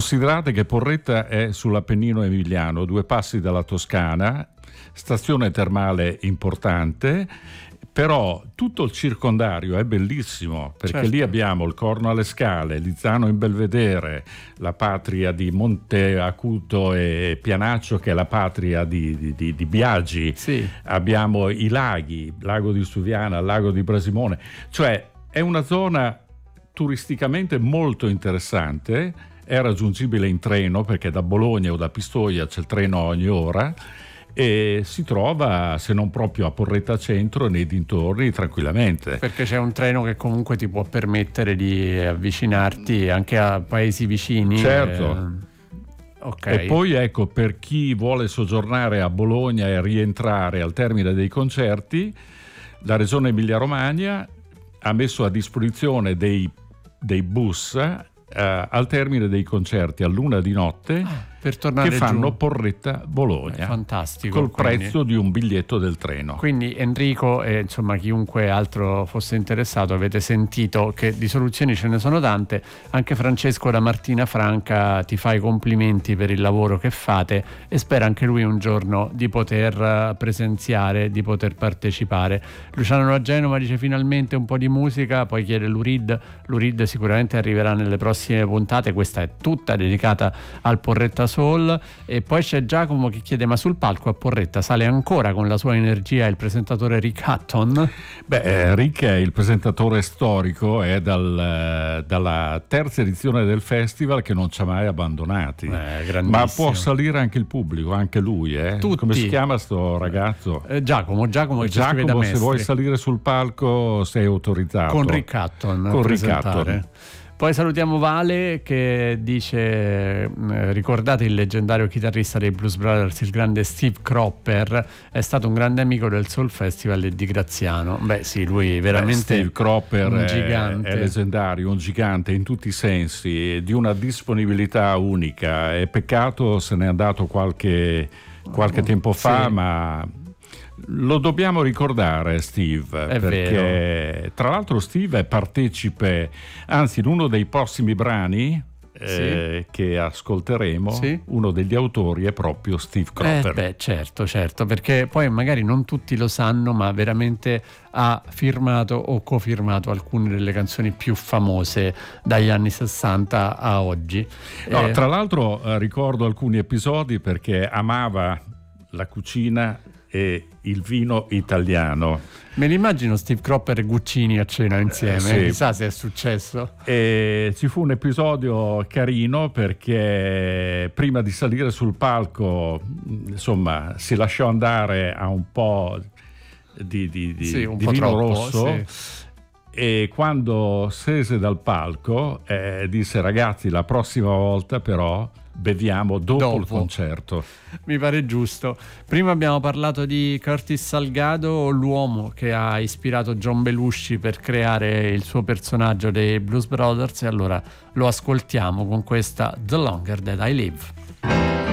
Considerate che Porretta è sull'Appennino emiliano, 2 passi dalla Toscana, stazione termale importante, però tutto il circondario è bellissimo, perché certo. Lì abbiamo il Corno alle Scale, Lizzano in Belvedere, la patria di Monte Acuto e Pianaccio, che è la patria di Biagi, sì. Abbiamo i laghi, Lago di Suviana, Lago di Brasimone, cioè è una zona turisticamente molto interessante, è raggiungibile in treno perché da Bologna o da Pistoia c'è il treno ogni ora, e si trova, se non proprio a Porretta Centro, nei dintorni tranquillamente, perché c'è un treno che comunque ti può permettere di avvicinarti anche a paesi vicini. Certo. Okay. E poi ecco, per chi vuole soggiornare a Bologna e rientrare al termine dei concerti, la Regione Emilia-Romagna ha messo a disposizione dei bus al termine dei concerti all'1 di notte, per tornare che fanno giù. Porretta-Bologna, fantastico, col prezzo di un biglietto del treno. Quindi Enrico e insomma chiunque altro fosse interessato, avete sentito che di soluzioni ce ne sono tante. Anche Francesco da Martina Franca ti fa i complimenti per il lavoro che fate e spera anche lui un giorno di poter presenziare, di poter partecipare. Luciano da Genova dice finalmente un po' di musica, poi chiede l'Urid sicuramente arriverà nelle prossime puntate, questa è tutta dedicata al Porretta Soul. E poi c'è Giacomo che chiede: ma sul palco a Porretta sale ancora con la sua energia il presentatore Rick Hutton? Rick è il presentatore storico, è dalla terza edizione del festival che non ci ha mai abbandonati, ma può salire anche il pubblico, anche lui. Tutti. Come si chiama sto ragazzo? Giacomo se vuoi salire sul palco sei autorizzato. Con Rick Hutton. Con Rick Hutton. Poi salutiamo Vale che dice: ricordate il leggendario chitarrista dei Blues Brothers, il grande Steve Cropper, è stato un grande amico del Soul Festival e di Graziano. Beh sì, lui veramente Steve Cropper un gigante. È leggendario, un gigante in tutti i sensi, di una disponibilità unica. È peccato se n'è andato qualche tempo fa, sì. Ma lo dobbiamo ricordare Steve, è perché vero. Tra l'altro Steve è partecipe, anzi in uno dei prossimi brani che ascolteremo, uno degli autori è proprio Steve Cropper. Certo, perché poi magari non tutti lo sanno, ma veramente ha firmato o cofirmato alcune delle canzoni più famose dagli anni 60 a oggi. Tra l'altro ricordo alcuni episodi perché amava la cucina e il vino italiano. Me l'immagino Steve Cropper e Guccini a cena insieme, sì. Chissà se è successo. E ci fu un episodio carino perché prima di salire sul palco, insomma, si lasciò andare a un po' di un di po' vino troppo, rosso. Sì. E quando scese dal palco disse: ragazzi, la prossima volta però beviamo dopo il concerto. Mi pare giusto. Prima abbiamo parlato di Curtis Salgado, l'uomo che ha ispirato John Belushi per creare il suo personaggio dei Blues Brothers, e allora lo ascoltiamo con questa The Longer That I Live.